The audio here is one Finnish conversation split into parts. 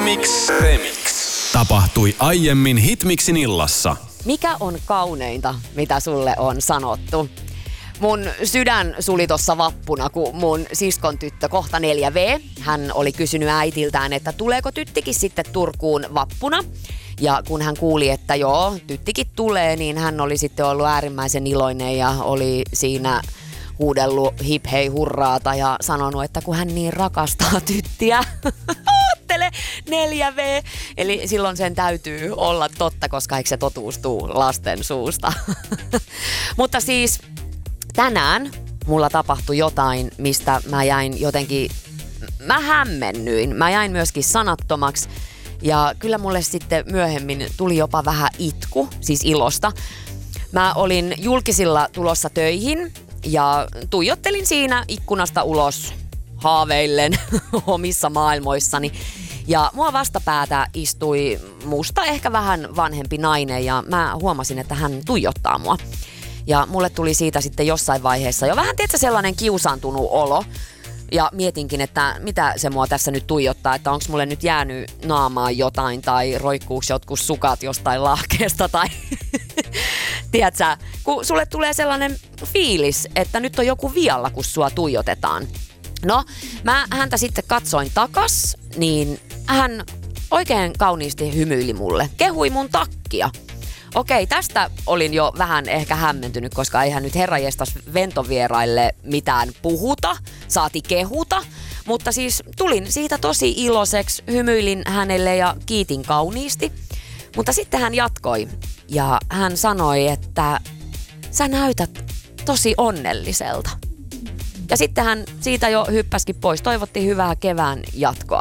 Hitmix Remix. Tapahtui aiemmin Hitmixin illassa. Mikä on kauneinta, mitä sulle on sanottu? Mun sydän suli tossa vappuna, kun mun siskon tyttö, kohta 4V, hän oli kysynyt äitiltään, että tuleeko tyttikin sitten Turkuun vappuna. Ja kun hän kuuli, että joo, tyttikin tulee, niin hän oli sitten ollut äärimmäisen iloinen ja oli siinä huudellut hip hei hurraata ja sanonut, että kun hän niin rakastaa tyttiä. Oottele 4V. Eli silloin sen täytyy olla totta, koska eikö se totuus tuu lasten suusta. Mutta siis tänään mulla tapahtui jotain, mistä mä jäin jotenkin, mä hämmennyin. Mä jäin myöskin sanattomaksi. Ja kyllä mulle sitten myöhemmin tuli jopa vähän itku, siis ilosta. Mä olin julkisilla tulossa töihin ja tuijottelin siinä ikkunasta ulos haaveillen omissa maailmoissani. Ja mua vastapäätä istui musta ehkä vähän vanhempi nainen ja mä huomasin, että hän tuijottaa mua. Ja mulle tuli siitä sitten jossain vaiheessa jo vähän tietysti sellainen kiusaantunut olo. Ja mietinkin, että mitä se mua tässä nyt tuijottaa, että onko mulle nyt jäänyt naamaan jotain tai roikkuuks jotkut sukat jostain lahkeesta tai tiedätkö, kun sulle tulee sellainen fiilis, että nyt on joku vialla, kun sua tuijotetaan. No, mä häntä sitten katsoin takas, niin hän oikein kauniisti hymyili mulle, kehui mun takkia. Okei, tästä olin jo vähän ehkä hämmentynyt, koska eihän nyt herranjestas ventovieraille mitään puhuta, saati kehuta. Mutta siis tulin siitä tosi iloiseksi, hymyilin hänelle ja kiitin kauniisti. Mutta sitten hän jatkoi ja hän sanoi, että sä näytät tosi onnelliselta. Ja sitten hän siitä jo hyppäskin pois, toivotti hyvää kevään jatkoa.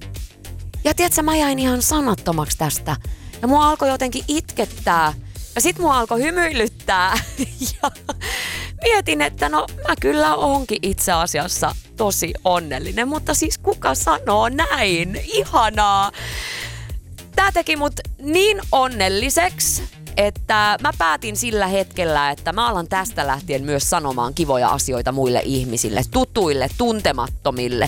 Ja tiedätkö, mä jäin ihan sanattomaksi tästä. Ja mua alkoi jotenkin itkettää. Ja sit mua alkoi hymyilyttää. Ja mietin, että no mä kyllä onkin itse asiassa tosi onnellinen. Mutta siis kuka sanoo näin? Ihanaa. Tää teki mut niin onnelliseksi, että mä päätin sillä hetkellä, että mä alan tästä lähtien myös sanomaan kivoja asioita muille ihmisille. Tutuille, tuntemattomille.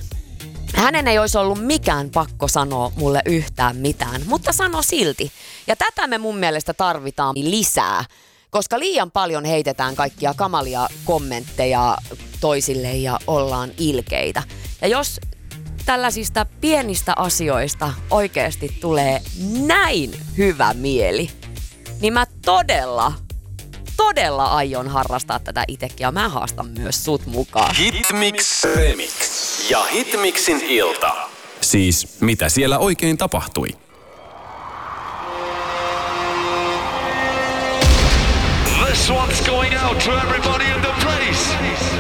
Hänen ei olisi ollut mikään pakko sanoa mulle yhtään mitään, mutta sano silti. Ja tätä me mun mielestä tarvitaan lisää, koska liian paljon heitetään kaikkia kamalia kommentteja toisille ja ollaan ilkeitä. Ja jos tällaisista pienistä asioista oikeasti tulee näin hyvä mieli, niin mä todella aion harrastaa tätä itsekin ja mä haastan myös sut mukaan. Hitmix Remix ja Hitmixin ilta. Siis mitä siellä oikein tapahtui? This one's going out to everybody in the place.